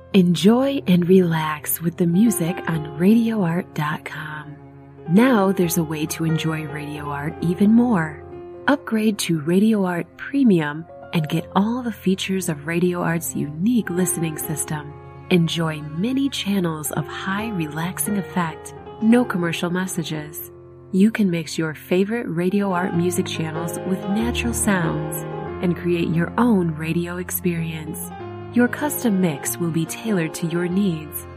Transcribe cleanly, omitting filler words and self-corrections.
Enjoy and relax with the music on RadioArt.com. Now there's a way to enjoy Radio Art even more. Upgrade to Radio Art Premium and get all the features of Radio Art's unique listening system. Enjoy many channels of high relaxing effect, no commercial messages. You can mix your favorite Radio Art music channels with natural sounds and create your own radio experience. Your custom mix will be tailored to your needs